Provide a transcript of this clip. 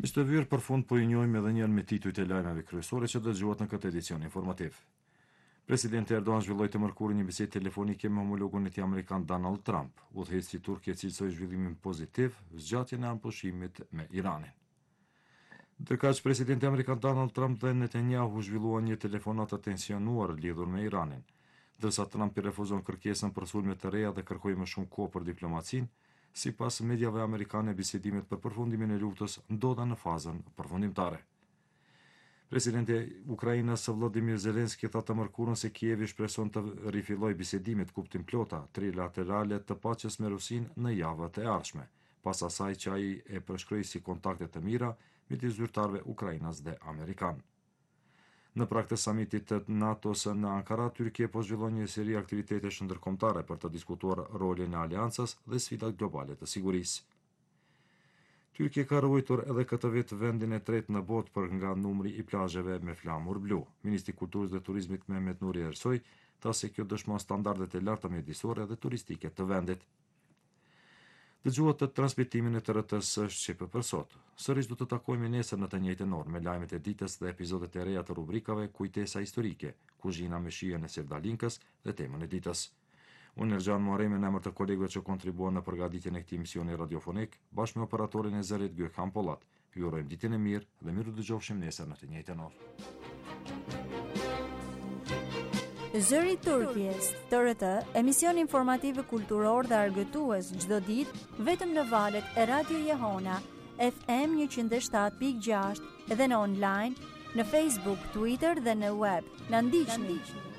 Miq të për fund po i njohim edhe njëherë me titujt e lajmeve kryesore që dëgjohet në këtë edicion informativ. Presidenti Erdogan zhvilloi të mërkurën një bisedë telefonike me homologun e tij amerikan Donald Trump. Udhëheqësi turk e cilësoi zhvillimin pozitiv, zgjatjen e anëpushimit me Iranin. Ndërkaq, presidenti amerikan Donald Trump dhe Netanyahu zhvilluan një telefonat të tensionuar lidhur me Iranin. Ndërsa Trump i refuzon kërkesën për sulme të reja dhe kërkoi më shumë kohë për diplomacinë, sipas mediave amerikane, bisedimet për përfundimin e luftës ndodhen në fazën përfundimtare. Presidenti i Ukrainës Volodymyr Zelensky tha të mërkurën se Kievi shpreson të rifillojë bisedimet kuptim plota trilaterale të paqes me Rusinë në javët e ardhshme, pas asaj që ai e përshkroi si kontakte të mira midis zyrtarëve ukrainas dhe amerikan. Në prag të samitit të NATO-s në Ankara, Tyrkia po zhvillon një seri aktivitetesh ndërkombëtare për të diskutuar rolin e aleancës dhe sfidat globale të sigurisë. Tyrkia ka ruajtur edhe këtë vit vendin e tretë në botë për nga numri i plazheve me flamur blu. Ministri i Kulturës dhe Turizmit Mehmet Nuri Ersoy tha se kjo dëshmon standardet e larta mjedisore dhe turistike të vendit. Dëgjuat të transmitimin e TRT-s Shqip për sot. Sërish do të takojmë nesër në të njëjtën orë me lajmet e ditës dhe episodet e reja të rubrikave Kujtesa historike, Kuzhina me shijen e Serdalinkës dhe temën e ditës. Unë Erxhan Muharrem në emër të kolegëve që kontribuan në përgatitjen e këtij misioni radiofonik, bashkë me operatorin e zërit Gyekhan Pollat. Ju urojmë ditën e mirë dhe miru dëgjofshim nesër në të njëjtën orë. Zëri i Turqisë, TRT, emision informativ kulturor dhe argëtues çdo ditë vetëm në valët e Radio Jehona, FM 107.6 dhe në online, në Facebook, Twitter dhe në web. Na ndiqni.